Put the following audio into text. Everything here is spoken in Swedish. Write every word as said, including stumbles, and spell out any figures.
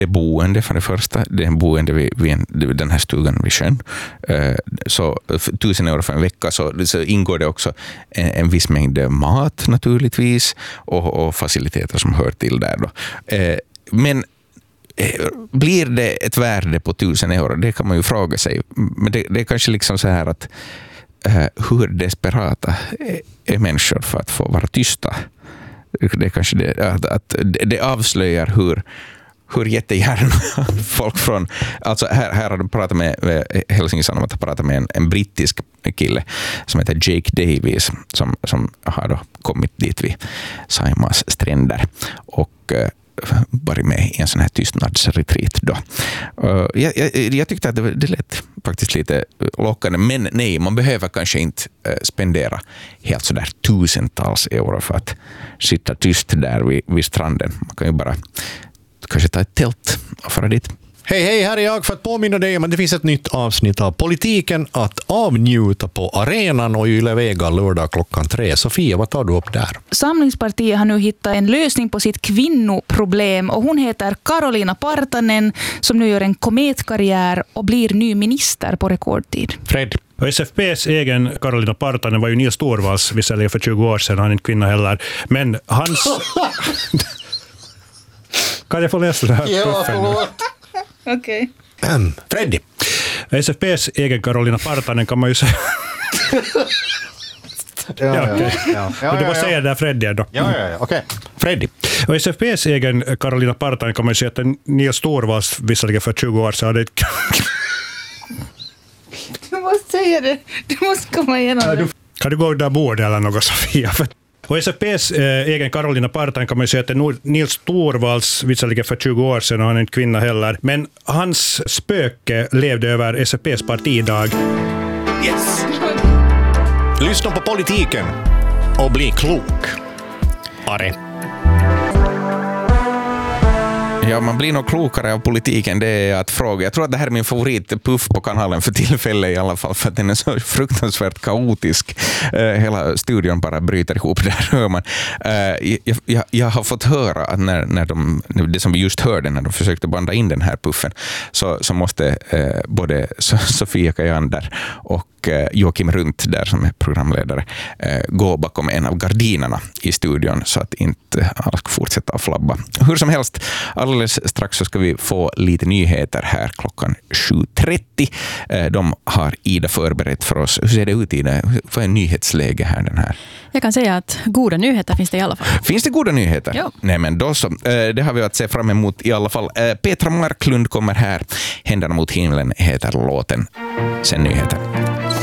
Det är boende för det första. Det är en boende vid, vid en, den här stugan vid sjön. Så för tusen euro för en vecka så, så ingår det också en, en viss mängd mat naturligtvis och, och faciliteter som hör till där då. Men blir det ett värde på tusen euro? Det kan man ju fråga sig. Men det, det är kanske liksom så här att hur desperata är människor för att få vara tysta. Det är kanske det, att, att det avslöjar hur hur jättegärna folk från, alltså här, här har de pratat med Helsingin Sanomat har pratat med en, en brittisk kille som heter Jake Davies som, som har då kommit dit vid Saimas stränder och uh, varit med i en sån här tystnadsretreat då. Uh, jag, jag, jag tyckte att det, det lät faktiskt lite lockande, men nej, man behöver kanske inte uh, spendera helt sådär tusentals euro för att sitta tyst där vid, vid stranden. Man kan ju bara kanske ta ett tält och fara dit. Hej, hej, här är jag för att påminna dig om att det finns ett nytt avsnitt av Politiken att avnjuta på arenan och Yle Vega lördag klockan tre. Sofia, vad tar du upp där? Samlingspartiet har nu hittat en lösning på sitt kvinnoproblem och hon heter Karolina Partanen som nu gör en kometkarriär och blir ny minister på rekordtid. Fred? Och S F P:s egen Karolina Partanen var ju Nils Torvalds visserligen för tjugo år sedan, han är inte kvinna heller. Men hans... Kan jag få läsa det här? Ja, förlåt. Okej. Okay. Um, Freddy. S F P:s egen Karolina Partanen kan man ju säga. ja, ja, okay. ja, ja, Men du måste ja, ja. säga det där Freddy då. Ja, ja, ja. Okej. Okay. Freddy. Och S F P:s egen Karolina Partanen kan man ju säga att Nils Torvalds visserligen för tjugo år sedan. Du måste säga det. Du måste komma igenom det. Kan du gå där bordet eller något, Sofia? Och S F P:s eh, egen Karolina Partanen kan man ju säga att det är Nils Torvalds visserligen för tjugo år sedan och han är inte kvinna heller. Men hans spöke levde över S F P:s partidag. Yes! Lyssna på Politiken och bli klok. Are. Ja, man blir nog klokare av politiken, det är att fråga. Jag tror att det här är min favoritpuff på kanalen för tillfället i alla fall, för att den är så fruktansvärt kaotisk. Uh, hela studion bara bryter ihop, där hör man. Uh, jag, jag, jag har fått höra att när, när de, det som vi just hörde när de försökte banda in den här puffen, så, så måste uh, både Sofia Kajander och Joakim Runt där som är programledare gå bakom en av gardinerna i studion så att inte alla ska fortsätta att flabba. Hur som helst, alldeles strax så ska vi få lite nyheter här klockan sju trettio. De har Ida förberett för oss. Hur ser det ut, Ida? Vad är nyhetsläge här den här? Jag kan säga att goda nyheter finns det i alla fall. Finns det goda nyheter? Ja. Nej, men då så. Det har vi att se fram emot i alla fall. Petra Marklund kommer här. Händerna mot himlen heter låten. Sen nyheter.